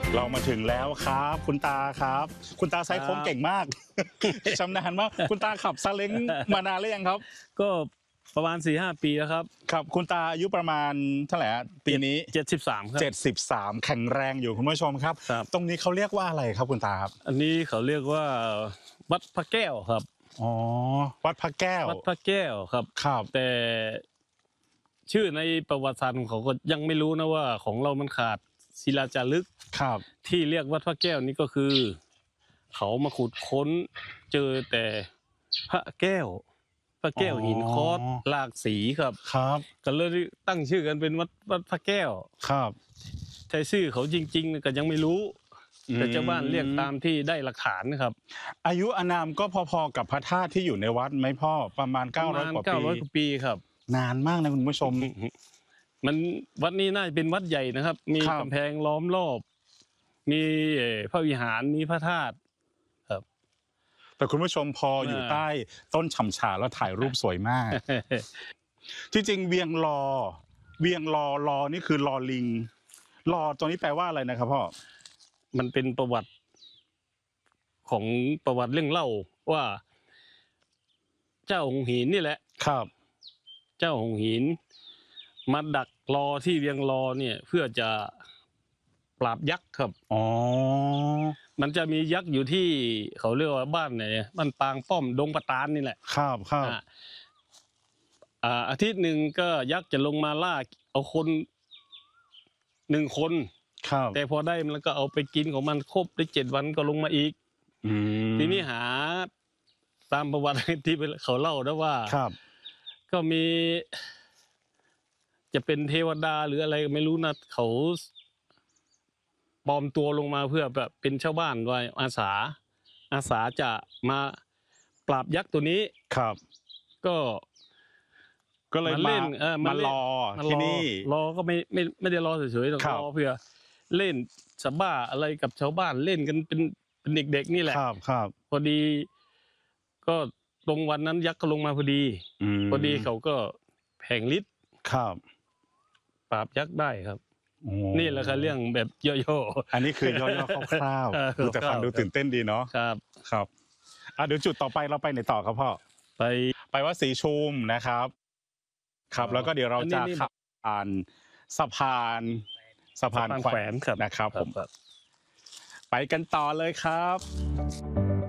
เรามาถึงแล้วครับคุณตาครับคุณตาไซโค้งเก่งมากชำนาญมากคุณตาขับซาเล้งมานานหรือยังครับก็ประมาณ 4-5 ปีแล้วครับครับคุณตาอายุประมาณเท่าไหร่ปีนี้ 73ครับ 73แข็งแรงอยู่คุณผู้ชมครับตรงนี้เขาเรียกว่าอะไรครับคุณตาครับอันนี้เขาเรียกว่าวัดพระแก้วครับอ๋อวัดพระแก้ววัดพระแก้วครับครับแต่ชื่อในประวัติศาสตร์ของเขาก็ยังไม่รู้นะว่าของเรามันขาดศิลาจารึกครับที่เรียกวัดพระแก้วนี้ก็คือเขามาขุดค้นเจอแต่พระแก้วหินคอสหลากสีครับครับก็เลยตั้งชื่อกันเป็นวัดพระแก้วครับใช้ชื่อเขาจริงๆก็ยังไม่รู้แต่ชาวบ้านเรียกตามที่ได้หลักฐานนะครับอายุอานามก็พอๆกับพระธาตุที่อยู่ในวัดไหมพ่อประมาณ900 กว่าปีครับนานมากนะคุณผู้ชมมันวัดนี้น่าจะเป็นวัดใหญ่นะครับมีกำแพงล้อมรอบมีพระวิหารมีพระธาตุครับแต่คุณผู้ชมพออยู่ใต้ต้นฉ่ำฉาแล้วถ่ายรูปสวยมากจริงๆเวียงลอนี่คือลอลิงลอตัวนี้แปลว่าอะไรนะครับพ่อมันเป็นประวัติของประวัติเรื่องเล่าว่าเจ้าหงหินนี่แหละครับเจ้าหงหินมาดักรอที่เวียงลอเนี่ยเพื่อจะปราบยักษ์ครับอ๋อมันจะมียักษ์อยู่ที่เขาเรียกว่าบ้านไหนบ้านปางป้อมดงปะตานนี่แหละครับอาทิตย์หนึ่งก็ยักษ์จะลงมาล่าเอาคน1 คนแต่พอได้มันก็เอาไปกินของมันครบได้7 วันก็ลงมาอีกทีนี้หาตามประวัติที่เขาเล่านะว่าก็มีจะเป็นเทวดาหรืออะไรไม่รู้นะเขาปลอมตัวลงมาเพื่อแบบเป็นชาวบ้านไว้อาสาจะมาปราบยักษ์ตัวนี้ครับก็เลยเล่นมารอที่นี่รอก็ไม่ได้รอเฉยๆรอเพื่อเล่นสะบ้าอะไรกับชาวบ้านเล่นกันเป็นเด็กๆนี่แหละครับพอดีก็ตรงวันนั้นยักษ์ก็ลงมาพอดีเขาก็แผงฤทธิ์ปราบยักษ์ได้ครับนี่แหละครับเรื่องแบบย่อๆอันนี้คือย่อๆคร่าวๆดูแต่ฟังดูตื่นเต้นดีเนาะครับเดี๋ยวจุดต่อไปเราไปไหนต่อครับพ่อไปวัดศรีชุมนะครับครับแล้วก็เดี๋ยวเราจะขับผ่านสะพานแขวนนะครับผมไปกันต่อเลยครับ